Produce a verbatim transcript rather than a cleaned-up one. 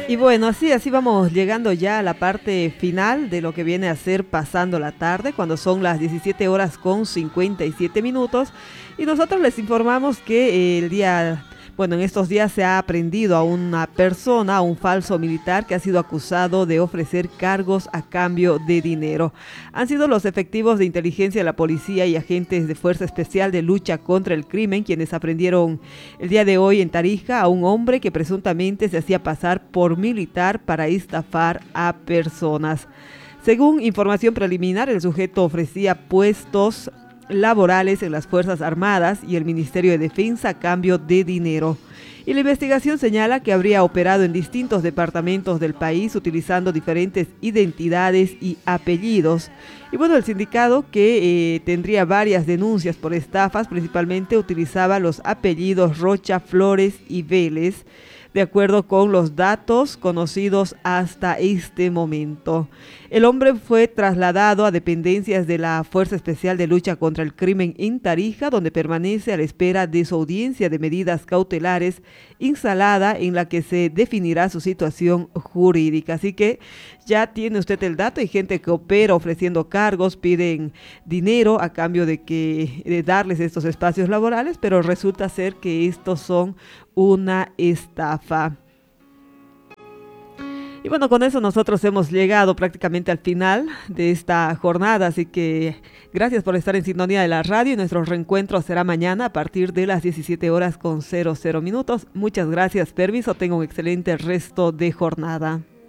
Y bueno, así, así vamos llegando ya a la parte final de lo que viene a ser pasando la tarde, cuando son las diecisiete horas con cincuenta y siete minutos. Y nosotros les informamos que eh, el día, bueno, en estos días se ha aprendido a una persona, a un falso militar que ha sido acusado de ofrecer cargos a cambio de dinero. Han sido los efectivos de inteligencia de la policía y agentes de Fuerza Especial de Lucha contra el Crimen quienes aprendieron el día de hoy en Tarija a un hombre que presuntamente se hacía pasar por militar para estafar a personas. Según información preliminar, el sujeto ofrecía puestos laborales en las Fuerzas Armadas y el Ministerio de Defensa a cambio de dinero. Y la investigación señala que habría operado en distintos departamentos del país utilizando diferentes identidades y apellidos. Y bueno, el sindicato, que eh, tendría varias denuncias por estafas, principalmente utilizaba los apellidos Rocha, Flores y Vélez, de acuerdo con los datos conocidos hasta este momento. El hombre fue trasladado a dependencias de la Fuerza Especial de Lucha contra el Crimen en Tarija, donde permanece a la espera de su audiencia de medidas cautelares instalada en la que se definirá su situación jurídica. Así que ya tiene usted el dato. Hay gente que opera ofreciendo cargos, piden dinero a cambio de que de darles estos espacios laborales, pero resulta ser que estos son una estafa. Y bueno, con eso nosotros hemos llegado prácticamente al final de esta jornada, así que gracias por estar en sintonía de la radio y nuestro reencuentro será mañana a partir de las diecisiete horas con cero cero minutos. Muchas gracias, permiso, tenga un excelente resto de jornada.